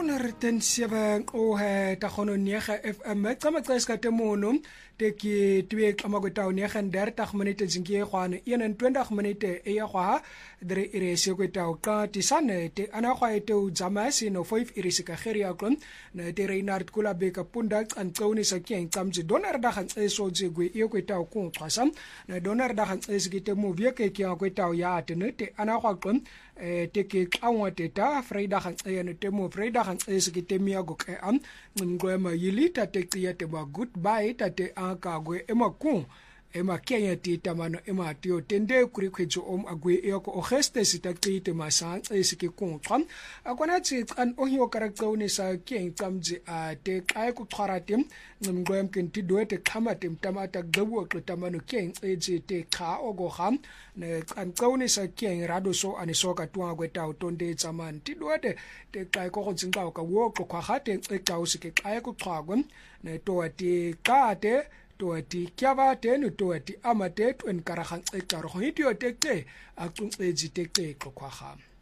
107 o he ta khono niega FM tsama tseska temono te ki twe kama go taw niega 30 minute zingie gwane 21 minute e ya gwa dre ire se go taw ka tisane te ana gwa ete u zamasi no 5 ire se ka geria klon na te Reinhard Kulabeka punda an tsoni sa kien tsamji donar da gan eso jigwe e go taw ku twasam na donar da gan esgite mo vie ke ki go taw ya te ana gwa klon te ke kangwa te ta Freida gan ene te mo Freida gan esgite miago ke am ngwema yilita te te ba goodbye ta te aka gwe emaku ema kenya ti tamano ema tio tende kuri kwejo agwe eko ogeste sitakti te masan esike kuntram akona tsi an ohio karakone sa keng tsamji a te kai ku tharatim ngwem kenti doete khamatim tamata gwo tamano keng eje te kha ogo ham ne an kaune sa keng rado so anisoka tuwa gwe taw tonde tsaman ti doete te kai ko tsinga ka wo ko khate e kausike kai ku thagwen ne to ati kate toati kyava tenu toati amate twen karahan ekaro hitio tekte akun eji tekte kokwaha